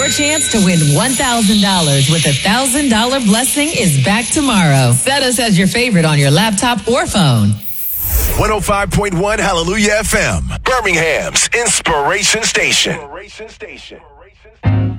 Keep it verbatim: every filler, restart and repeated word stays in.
Your chance to win one thousand dollars with a one thousand dollars blessing is back tomorrow. Set us as your favorite on your laptop or phone. one oh five point one Hallelujah F M, Birmingham's Inspiration Station. Inspiration Station.